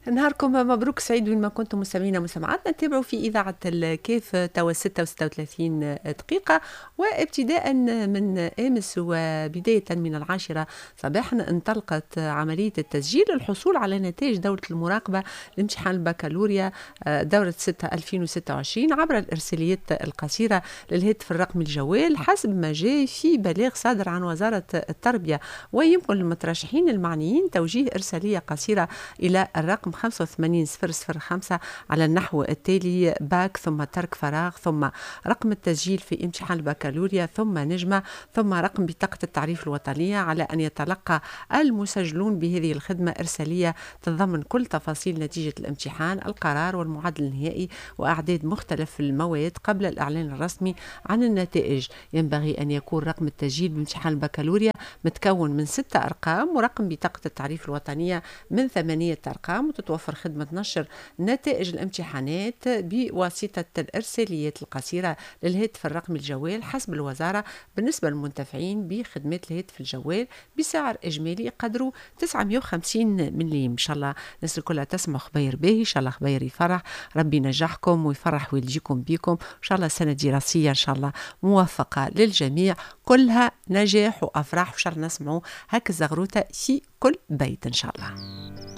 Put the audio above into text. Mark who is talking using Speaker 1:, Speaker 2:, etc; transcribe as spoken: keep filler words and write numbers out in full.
Speaker 1: نهاركم مبروك سعيد وين ما كنتم مستمعينا ومستمعاتنا. نتابعوا في إذاعة الكيف توا ستة وستة وثلاثين دقيقة، وابتداء من أمس وبداية من العاشرة صباحا انطلقت عملية التسجيل للحصول على نتائج دورة المراقبة لامتحان البكالوريا دورة ستة ألفين وستة وعشرين عبر الإرساليات القصيرة للهاتف الرقمي الجوال حسب ما جاء في بلاغ صادر عن وزارة التربية. ويمكن للمترشحين المعنيين توجيه إرسالية قصيرة إلى الرقم خمسة وثمانين صفر صفر خمسة على النحو التالي: باك ثم ترك فراغ ثم رقم التسجيل في امتحان البكالوريا ثم نجمة ثم رقم بطاقة التعريف الوطنية، على أن يتلقى المسجلون بهذه الخدمة إرسالية تتضمن كل تفاصيل نتيجة الامتحان، القرار والمعدل النهائي وأعداد مختلف المواد قبل الإعلان الرسمي عن النتائج. ينبغي أن يكون رقم التسجيل بامتحان البكالوريا متكون من ستة أرقام، ورقم بطاقة التعريف الوطنية من ثمانية أرقام. وتتوفر خدمة نشر نتائج الامتحانات بواسطة الإرساليات القصيرة للهاتف الرقمي الجوال حسب الوزارة بالنسبة للمنتفعين بخدمات الهاتف الجوال بسعر إجمالي قدره تسعمائة وخمسين مليم. إن شاء الله الناس الكلها تسمع خبير باهي، إن شاء الله خبير يفرح، ربي ينجحكم ويفرح والديكم بيكم إن شاء الله. سنة دراسية إن شاء الله موفقة للجميع، كلها نجاح وأفراح، وإن شاء الله نسمعوا هكا الزغروطة في كل بيت إن شاء الله.